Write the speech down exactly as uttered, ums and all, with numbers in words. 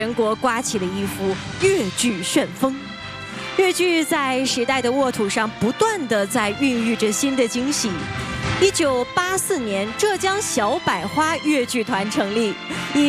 全国刮起了一幅越剧旋风。越剧在时代的沃土上不断地在孕育着新的惊喜。一九八四年，浙江小百花越剧团成立，以